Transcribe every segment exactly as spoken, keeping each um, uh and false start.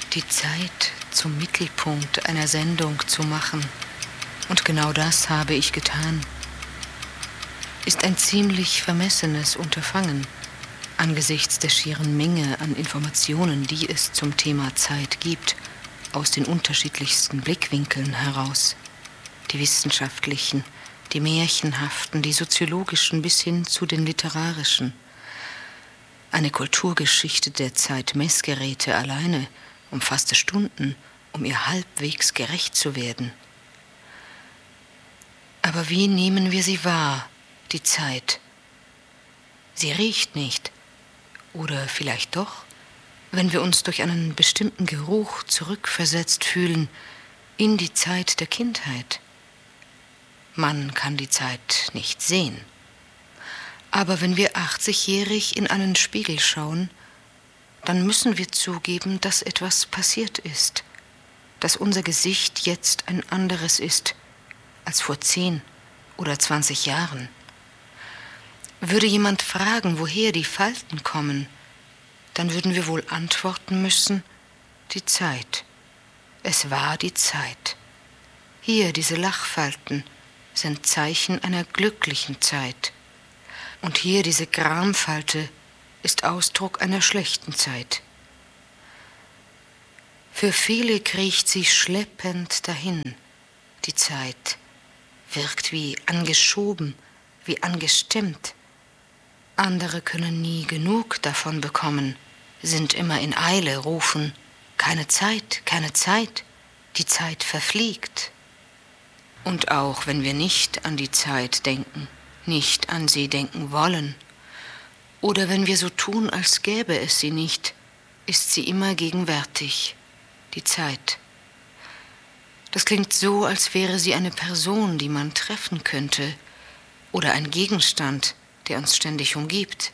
die Zeit zum Mittelpunkt einer Sendung zu machen, und genau das habe ich getan, ist ein ziemlich vermessenes Unterfangen angesichts der schieren Menge an Informationen, die es zum Thema Zeit gibt, aus den unterschiedlichsten Blickwinkeln heraus. Die wissenschaftlichen, die märchenhaften, die soziologischen bis hin zu den literarischen. Eine Kulturgeschichte der Zeitmessgeräte alleine umfasste Stunden, um ihr halbwegs gerecht zu werden. Aber wie nehmen wir sie wahr, die Zeit? Sie riecht nicht. Oder vielleicht doch, wenn wir uns durch einen bestimmten Geruch zurückversetzt fühlen in die Zeit der Kindheit. Man kann die Zeit nicht sehen. Aber wenn wir achtzigjährig in einen Spiegel schauen, dann müssen wir zugeben, dass etwas passiert ist, dass unser Gesicht jetzt ein anderes ist als vor zehn oder zwanzig Jahren. Würde jemand fragen, woher die Falten kommen, dann würden wir wohl antworten müssen, die Zeit. Es war die Zeit. Hier, diese Lachfalten, sind Zeichen einer glücklichen Zeit. Und hier, diese Gramfalte, ist Ausdruck einer schlechten Zeit. Für viele kriecht sie schleppend dahin, die Zeit, wirkt wie angeschoben, wie angestemmt. Andere können nie genug davon bekommen, sind immer in Eile, rufen, keine Zeit, keine Zeit, die Zeit verfliegt. Und auch wenn wir nicht an die Zeit denken, nicht an sie denken wollen, oder wenn wir so tun, als gäbe es sie nicht, ist sie immer gegenwärtig, die Zeit. Das klingt so, als wäre sie eine Person, die man treffen könnte, oder ein Gegenstand, der uns ständig umgibt.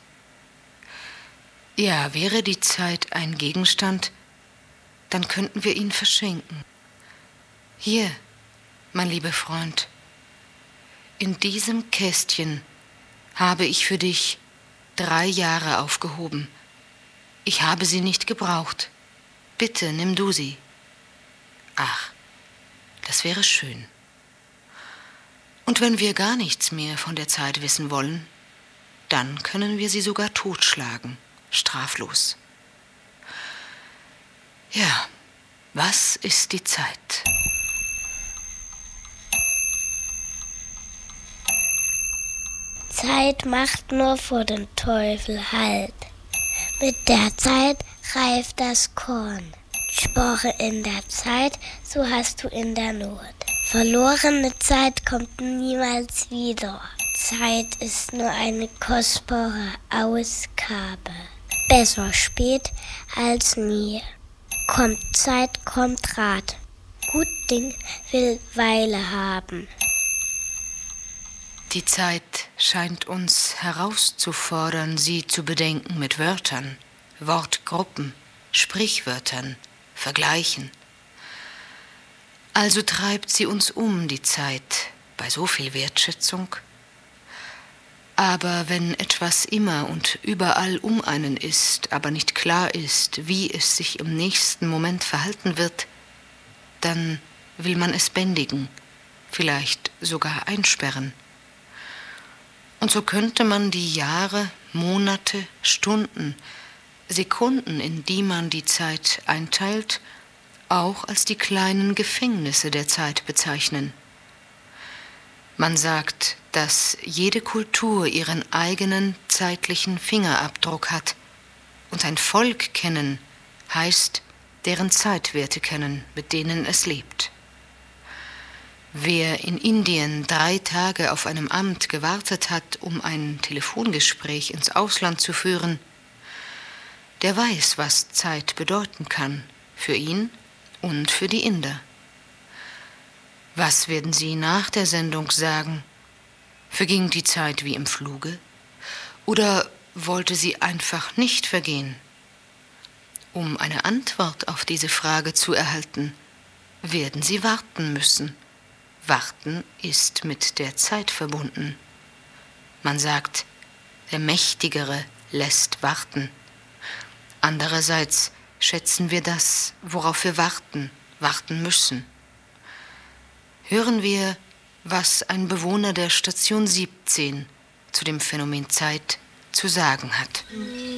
Ja, wäre die Zeit ein Gegenstand, dann könnten wir ihn verschenken. Hier, mein lieber Freund, in diesem Kästchen habe ich für dich drei Jahre aufgehoben. Ich habe sie nicht gebraucht. Bitte, nimm du sie. Ach, das wäre schön. Und wenn wir gar nichts mehr von der Zeit wissen wollen, dann können wir sie sogar totschlagen, straflos. Ja, was ist die Zeit? Zeit macht nur vor den Teufel Halt. Mit der Zeit reift das Korn. Spore in der Zeit, so hast du in der Not. Verlorene Zeit kommt niemals wieder. Zeit ist nur eine kostbare Ausgabe. Besser spät als nie. Kommt Zeit, kommt Rat. Gut Ding will Weile haben. Die Zeit scheint uns herauszufordern, sie zu bedenken mit Wörtern, Wortgruppen, Sprichwörtern, Vergleichen. Also treibt sie uns um, die Zeit, bei so viel Wertschätzung. Aber wenn etwas immer und überall um einen ist, aber nicht klar ist, wie es sich im nächsten Moment verhalten wird, dann will man es bändigen, vielleicht sogar einsperren. Und so könnte man die Jahre, Monate, Stunden, Sekunden, in die man die Zeit einteilt, auch als die kleinen Gefängnisse der Zeit bezeichnen. Man sagt, dass jede Kultur ihren eigenen zeitlichen Fingerabdruck hat, und ein Volk kennen heißt, deren Zeitwerte kennen, mit denen es lebt. Wer in Indien drei Tage auf einem Amt gewartet hat, um ein Telefongespräch ins Ausland zu führen, der weiß, was Zeit bedeuten kann, für ihn und für die Inder. Was werden Sie nach der Sendung sagen? Verging die Zeit wie im Fluge? Oder wollte sie einfach nicht vergehen? Um eine Antwort auf diese Frage zu erhalten, werden Sie warten müssen. Warten ist mit der Zeit verbunden. Man sagt, der Mächtigere lässt warten. Andererseits schätzen wir das, worauf wir warten, warten müssen. Hören wir, was ein Bewohner der Station siebzehn zu dem Phänomen Zeit zu sagen hat.